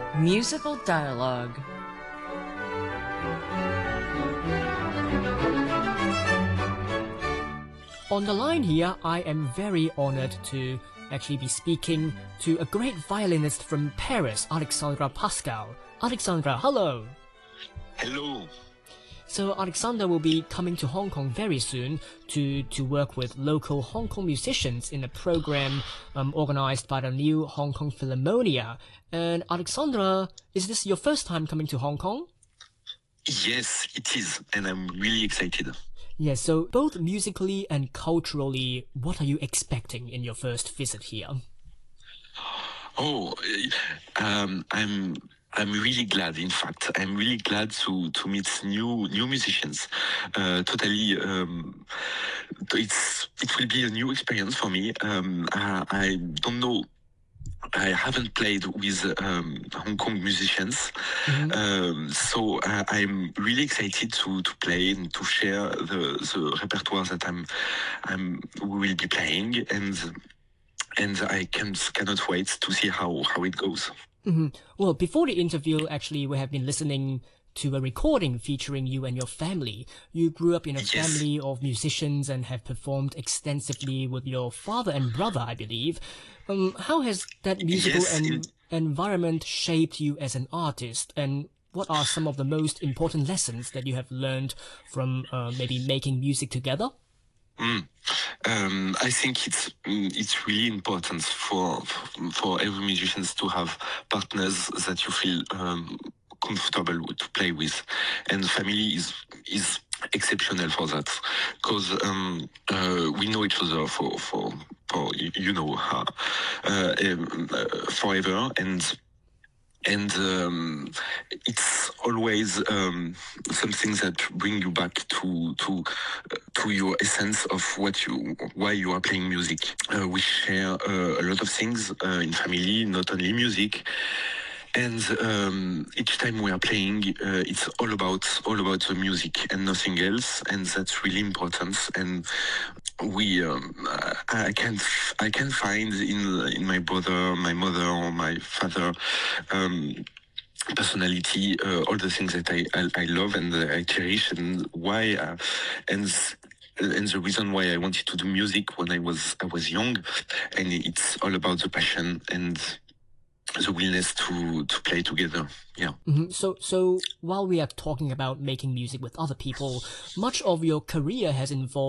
Musical dialogue. On the line here, I am very honored to actually be speaking to a great violinist from Paris, Alexandra Pascal. Alexandra, hello! Hello. So Alexandra will be coming to Hong Kong very soon to work with local Hong Kong musicians in a program organized by the new Hong Kong Philharmonia. And Alexandra, is this your first time coming to Hong Kong? Yes, it is, and I'm really excited. Yes, so both musically and culturally, what are you expecting in your first visit here? Oh, I'm really glad. In fact, I'm really glad to meet new musicians. Totally, it will be a new experience for me. I don't know. I haven't played with Hong Kong musicians, so I'm really excited to play and to share the repertoire that we will be playing, and I cannot wait to see how it goes. Well, before the interview, actually, we have been listening to a recording featuring you and your family. You grew up in a family of musicians and have performed extensively with your father and brother, I believe. How has that musical environment shaped you as an artist? And what are some of the most important lessons that you have learned from maybe making music together? I think it's really important for every musician to have partners that you feel comfortable to play with, and family is exceptional for that, because we know each other for forever, and it's always something that bring you back to your essence of why you are playing music. We share a lot of things in family, not only music. And each time we are playing, it's all about the music and nothing else, and that's really important. And I can find in my brother, my mother, or my father personality, all the things that I love and I cherish, and why and the reason why I wanted to do music when I was young, and it's all about the passion and the willingness to play together. Yeah. So while we are talking about making music with other people, much of your career has involved